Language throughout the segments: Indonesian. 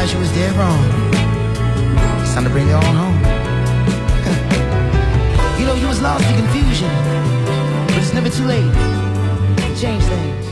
realized you was dead wrong. It's time to bring you on home. You know, you was lost in confusion, but it's never too late to change things.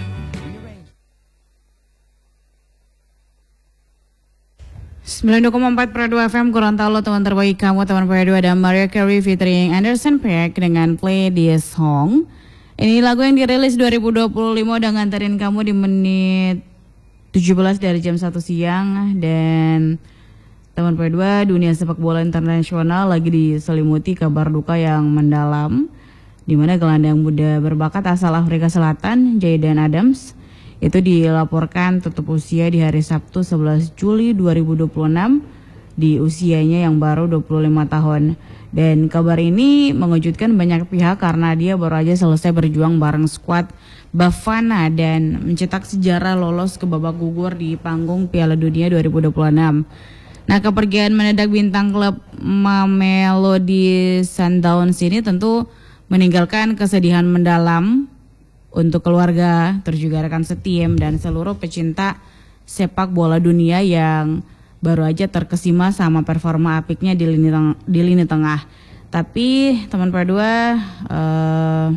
92,4 Pro 2 FM Gorontalo, teman terbaik kamu, teman Pro 2 ada Mariah Carey featuring Anderson .Paak dengan Play This Song. Ini lagu yang dirilis 2025 udah nganterin kamu di menit 17 dari jam 1 siang. Dan teman Pro 2, dunia sepak bola internasional lagi diselimuti kabar duka yang mendalam, di mana gelandang muda berbakat asal Afrika Selatan, Jayden Adams, itu dilaporkan tutup usia di hari Sabtu 11 Juli 2026 di usianya yang baru 25 tahun. Dan kabar ini mengejutkan banyak pihak karena dia baru aja selesai berjuang bareng skuad Bafana dan mencetak sejarah lolos ke babak gugur di panggung Piala Dunia 2026. Nah, kepergian mendadak bintang klub Mamelodi Sundowns ini tentu meninggalkan kesedihan mendalam untuk keluarga, terus juga rekan setim dan seluruh pecinta sepak bola dunia yang baru aja terkesima sama performa apiknya di lini tengah. Tapi teman Pro 2,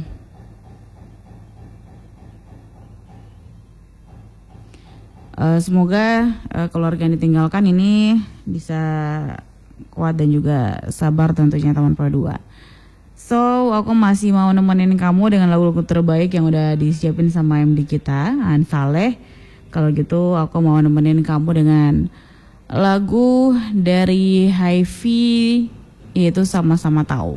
semoga keluarga yang ditinggalkan ini bisa kuat dan juga sabar tentunya teman Pro 2. So, aku masih mau nemenin kamu dengan lagu-lagu terbaik yang udah disiapin sama MD kita, An Saleh. Kalau gitu aku mau nemenin kamu dengan lagu dari Hi-Fi, yaitu Sama-Sama Tahu.